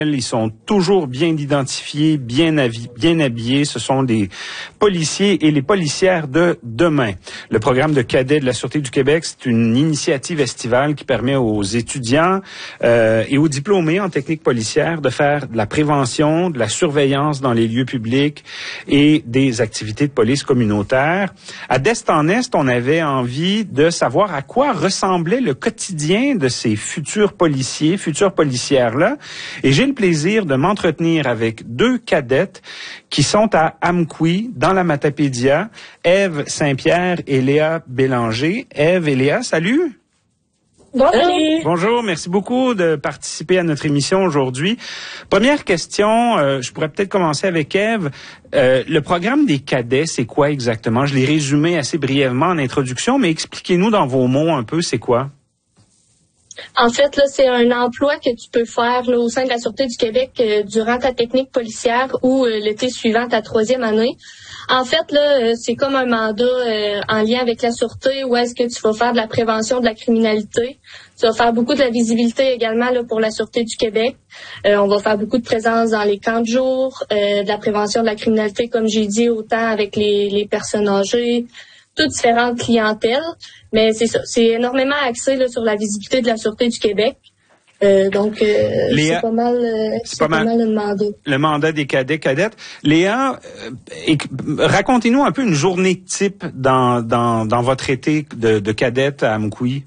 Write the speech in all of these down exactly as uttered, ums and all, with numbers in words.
Ils sont toujours bien identifiés, bien, avi- bien habillés. Ce sont des policiers et les policières de demain. Le programme de cadets de la Sûreté du Québec, c'est une initiative estivale qui permet aux étudiants euh, et aux diplômés en technique policière de faire de la prévention, de la surveillance dans les lieux publics et des activités de police communautaire. À d'est en est, on avait envie de savoir à quoi ressemblait le quotidien de ces futurs policiers, futures policières-là. Et j'ai le plaisir de m'entretenir avec deux cadettes qui sont à Amqui, dans la Matapédia, Ève Saint-Pierre et Léa Bélanger. Ève et Léa, salut! Bonjour. Bonjour, merci beaucoup de participer à notre émission aujourd'hui. Première question, euh, je pourrais peut-être commencer avec Ève. Euh, le programme des cadets, c'est quoi exactement? Je l'ai résumé assez brièvement en introduction, mais expliquez-nous dans vos mots un peu, c'est quoi? En fait, là, c'est un emploi que tu peux faire là, au sein de la Sûreté du Québec euh, durant ta technique policière ou euh, l'été suivant ta troisième année. En fait, là, euh, c'est comme un mandat euh, en lien avec la Sûreté où est-ce que tu vas faire de la prévention de la criminalité. Tu vas faire beaucoup de la visibilité également là, pour la Sûreté du Québec. Euh, on va faire beaucoup de présence dans les camps de jour, euh, de la prévention de la criminalité, comme j'ai dit, autant avec les, les personnes âgées, toutes différentes clientèles, mais c'est ça, c'est énormément axé là, sur la visibilité de la Sûreté du Québec. Euh, donc, euh, Léa, c'est pas mal, euh, c'est c'est pas pas mal, mal le mandat. Le mandat des cadets, cadettes. Léa, euh, et, racontez-nous un peu une journée type dans dans, dans votre été de, de cadette à Amqui.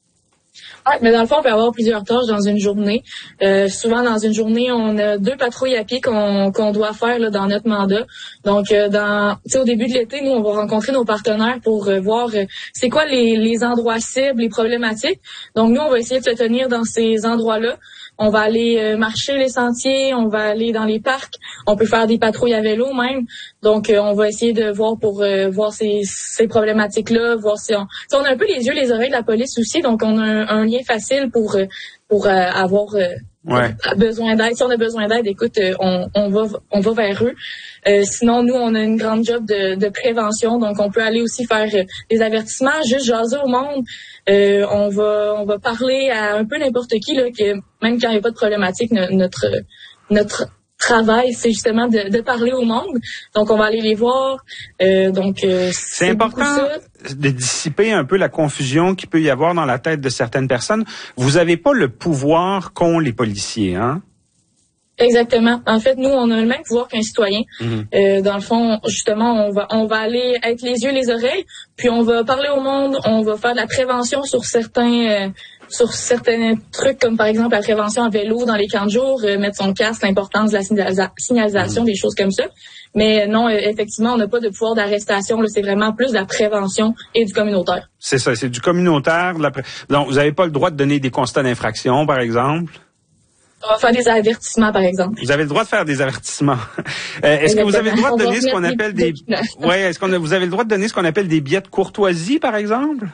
Ouais, mais dans le fond, on peut avoir plusieurs tâches dans une journée. Euh, souvent, dans une journée, on a deux patrouilles à pied qu'on qu'on doit faire là, dans notre mandat. Donc, euh, dans, tu sais, au début de l'été, nous, on va rencontrer nos partenaires pour euh, voir euh, c'est quoi les, les endroits cibles, les problématiques. Donc, nous, on va essayer de se tenir dans ces endroits-là. On va aller euh, marcher les sentiers, on va aller dans les parcs, on peut faire des patrouilles à vélo même. Donc, euh, on va essayer de voir pour euh, voir ces, ces problématiques-là, voir si on... Si on a un peu les yeux, les oreilles de la police aussi, donc on a un, un lien facile pour euh, pour euh, avoir euh, Ouais. besoin d'aide. Si on a besoin d'aide, écoute, euh, on, on va on va vers eux. Euh, sinon, nous, on a une grande job de, de prévention, donc on peut aller aussi faire euh, des avertissements, juste jaser au monde. Euh, on va on va parler à un peu n'importe qui là, que même quand il n'y a pas de problématique, no- notre notre travail, c'est justement de, de parler au monde. Donc, on va aller les voir. Euh, donc, euh, C'est important de dissiper un peu la confusion qu'il peut y avoir dans la tête de certaines personnes. Vous n'avez pas le pouvoir qu'ont les policiers, hein? Exactement. En fait, nous, on a le même pouvoir qu'un citoyen. Mm-hmm. Euh, dans le fond, justement, on va on va aller être les yeux, les oreilles, puis on va parler au monde, on va faire de la prévention sur certains euh, sur certains trucs, comme par exemple la prévention à vélo dans les camps de jour, euh, mettre son casque, l'importance de la signalisa- signalisation, mm-hmm. des choses comme ça. Mais non, euh, effectivement, on n'a pas de pouvoir d'arrestation. Là, c'est vraiment plus de la prévention et du communautaire. C'est ça, c'est du communautaire. De la pré... Donc, vous n'avez pas le droit de donner des constats d'infraction, par exemple? On va faire des avertissements, par exemple. Vous avez le droit de faire des avertissements. euh, est-ce que vous avez le droit de donner ce qu'on appelle des... Ouais, est-ce qu'on a... vous avez le droit de donner ce qu'on appelle des billets de courtoisie, par exemple?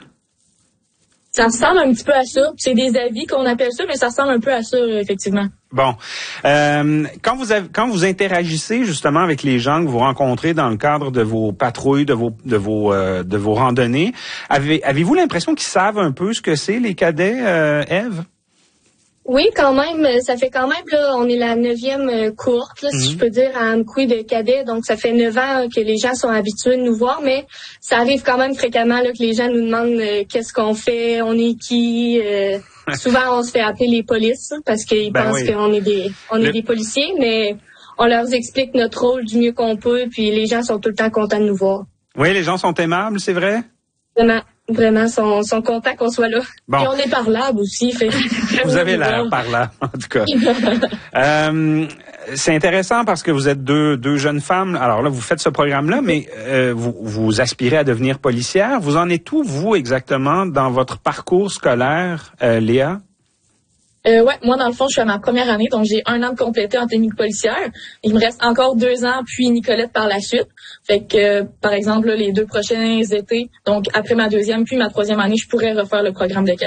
Ça ressemble un petit peu à ça. C'est des avis qu'on appelle ça, mais ça ressemble un peu à ça, effectivement. Bon. Euh, quand vous avez, quand vous interagissez justement avec les gens que vous rencontrez dans le cadre de vos patrouilles, de vos de vos euh, de vos randonnées, avez, avez-vous l'impression qu'ils savent un peu ce que c'est, les cadets, euh, Ève? Oui, quand même. Ça fait quand même, là, on est la neuvième euh, cohorte, là, mm-hmm. si je peux dire, à Amqui de cadets. Donc, ça fait neuf ans que les gens sont habitués de nous voir, mais ça arrive quand même fréquemment là, que les gens nous demandent euh, qu'est-ce qu'on fait, on est qui. Euh, souvent, on se fait appeler les polices parce qu'ils ben pensent oui. qu'on est des on le... est des policiers, mais on leur explique notre rôle du mieux qu'on peut, puis les gens sont tout le temps contents de nous voir. Oui, les gens sont aimables, c'est vrai? Vraiment. Vraiment, sont, sont contents qu'on soit là. Bon. Et on est parlable aussi. Fait... Vous avez l'air parlable, en tout cas. euh, c'est intéressant parce que vous êtes deux, deux jeunes femmes. Alors là, vous faites ce programme-là, mais euh, vous, vous aspirez à devenir policière. Vous en êtes où, vous, exactement, dans votre parcours scolaire, euh, Léa? Euh, ouais, moi, dans le fond, je suis à ma première année, donc j'ai un an de complété en technique policière. Il me reste encore deux ans, puis Nicolette par la suite. Fait que, euh, par exemple, là, les deux prochains étés, donc après ma deuxième puis ma troisième année, je pourrais refaire le programme de cadet.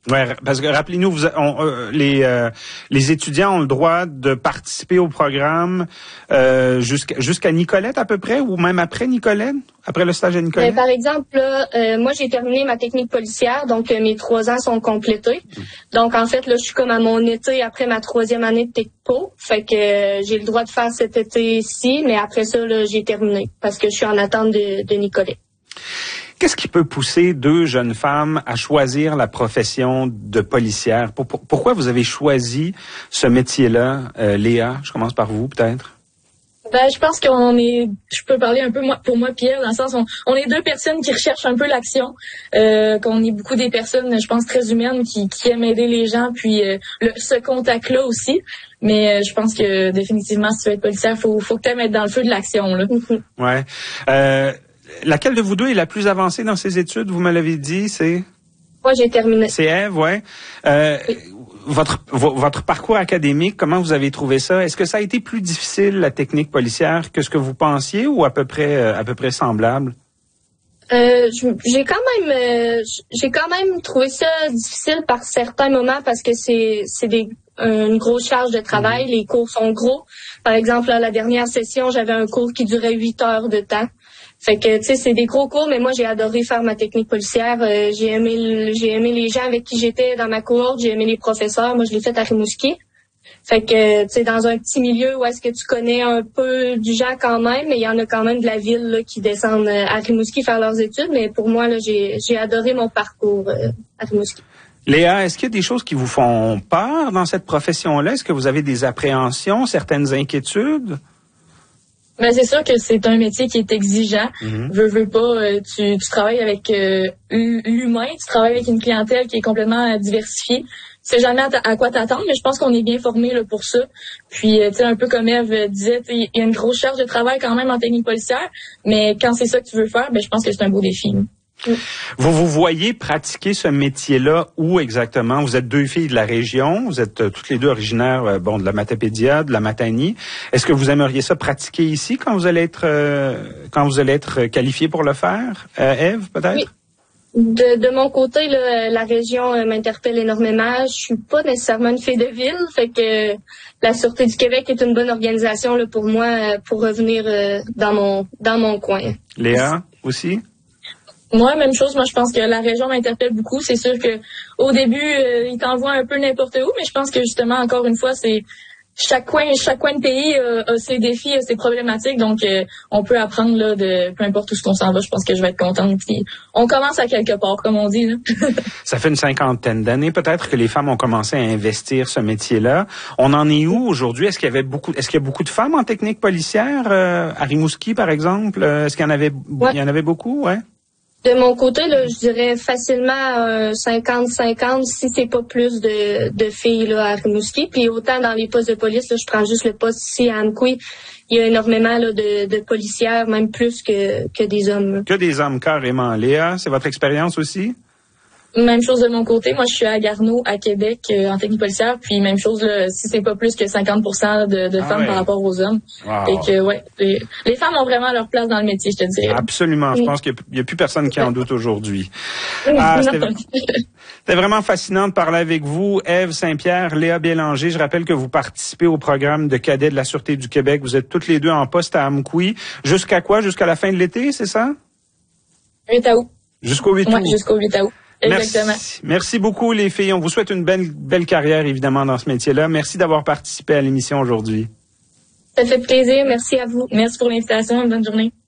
Ouais, parce que rappelez-nous, vous, on, euh, les euh, les étudiants ont le droit de participer au programme euh, jusqu'à jusqu'à Nicolette à peu près, ou même après Nicolette, après le stage à Nicolette. Euh, par exemple, là, euh, moi j'ai terminé ma technique policière, donc euh, mes trois ans sont complétés. Mmh. Donc en fait là, je suis comme à mon été après ma troisième année de techpo, fait que euh, j'ai le droit de faire cet été-ci, mais après ça là, j'ai terminé parce que je suis en attente de, de Nicolette. Qu'est-ce qui peut pousser deux jeunes femmes à choisir la profession de policière? Pour, pour, pourquoi vous avez choisi ce métier-là, euh, Léa? Je commence par vous, peut-être. Ben, je pense qu'on est, je peux parler un peu moi, pour moi, Pierre, dans le sens, on, on est deux personnes qui recherchent un peu l'action, euh, qu'on est beaucoup des personnes, je pense, très humaines, qui, qui aiment aider les gens, puis euh, le, ce contact-là aussi. Mais euh, je pense que définitivement, si tu veux être policière, faut, faut que tu aimes être dans le feu de l'action, là. Ouais. Euh, Laquelle de vous deux est la plus avancée dans ses études? Vous me l'avez dit, c'est... Moi, j'ai terminé. C'est Ève, ouais. Euh, oui. Votre votre parcours académique, comment vous avez trouvé ça? Est-ce que ça a été plus difficile, la technique policière, que ce que vous pensiez, ou à peu près à peu près semblable? Euh, j'ai quand même euh, j'ai quand même trouvé ça difficile par certains moments parce que c'est c'est des une grosse charge de travail. Mmh. Les cours sont gros. Par exemple, à la dernière session, j'avais un cours qui durait huit heures de temps. Fait que, tu sais, c'est des gros cours, mais moi, j'ai adoré faire ma technique policière. Euh, j'ai aimé j'ai aimé les gens avec qui j'étais dans ma cohorte. J'ai aimé les professeurs. Moi, je l'ai fait à Rimouski. Fait que, tu sais, dans un petit milieu où est-ce que tu connais un peu du gens quand même, mais il y en a quand même de la ville là, qui descendent à Rimouski faire leurs études. Mais pour moi, là, j'ai, j'ai adoré mon parcours euh, à Rimouski. Léa, est-ce qu'il y a des choses qui vous font peur dans cette profession-là? Est-ce que vous avez des appréhensions, certaines inquiétudes? Ben c'est sûr que c'est un métier qui est exigeant. Mm-hmm. Veux, veux pas, euh, tu, tu travailles avec euh, l'humain, tu travailles avec une clientèle qui est complètement diversifiée. Tu sais jamais à, à quoi t'attendre, mais je pense qu'on est bien formé là pour ça. Puis, tu sais, un peu comme Ève disait, il y a une grosse charge de travail quand même en technique policière, mais quand c'est ça que tu veux faire, ben je pense que c'est un beau défi. Mm. Vous vous voyez pratiquer ce métier-là où exactement? Vous êtes deux filles de la région, vous êtes euh, toutes les deux originaires euh, bon de la Matapédia, de la Matanie. Est-ce que vous aimeriez ça pratiquer ici quand vous allez être euh, quand vous allez être qualifiée pour le faire? Euh, Ève, peut-être? Oui. De, de mon côté, là, la région euh, m'interpelle énormément. Je suis pas nécessairement une fille de ville, fait que la Sûreté du Québec est une bonne organisation là, pour moi euh, pour revenir euh, dans mon dans mon coin. Léa, aussi? Moi, même chose. Moi, je pense que la région m'interpelle beaucoup. C'est sûr que au début, euh, ils t'envoient un peu n'importe où, mais je pense que justement, encore une fois, c'est chaque coin, chaque coin de pays euh, a ses défis, a ses problématiques. Donc, euh, on peut apprendre là de peu importe où ce qu'on s'en va. Je pense que je vais être contente. Puis, on commence à quelque part, comme on dit. Là. Ça fait une cinquantaine d'années peut-être que les femmes ont commencé à investir ce métier-là. On en est où aujourd'hui? Est-ce qu'il y avait beaucoup, est-ce qu'il y a beaucoup de femmes en technique policière euh, à Rimouski, par exemple? Est-ce qu'il y en avait, ouais. il y en avait beaucoup, ouais? De mon côté, là, je dirais facilement euh, cinquante cinquante, si c'est pas plus de, de filles là, à Rimouski. Puis autant dans les postes de police, là, je prends juste le poste ici à Amqui, il y a énormément là, de, de policières, même plus que, que des hommes. Là. Que des hommes, carrément. Léa, c'est votre expérience aussi? Même chose de mon côté. Moi, je suis à Garneau, à Québec, euh, en technique policière. Puis même chose, là, si c'est pas plus que cinquante pour cent de, de ah femmes ouais. par rapport aux hommes. Wow. Et que, ouais, les, les femmes ont vraiment leur place dans le métier, je te dirais. Absolument. Je pense qu'il n'y a, a plus personne qui en doute aujourd'hui. Ah, c'était, c'était vraiment fascinant de parler avec vous. Ève Saint-Pierre, Léa Bélanger. Je rappelle que vous participez au programme de cadets de la Sûreté du Québec. Vous êtes toutes les deux en poste à Amqui. Jusqu'à quoi? Jusqu'à la fin de l'été, c'est ça? huit août. Jusqu'au huit août. Oui, jusqu'au huit août. Exactement. Merci. Merci beaucoup, les filles. On vous souhaite une belle, belle carrière, évidemment, dans ce métier-là. Merci d'avoir participé à l'émission aujourd'hui. Ça fait plaisir. Merci à vous. Merci pour l'invitation. Bonne journée.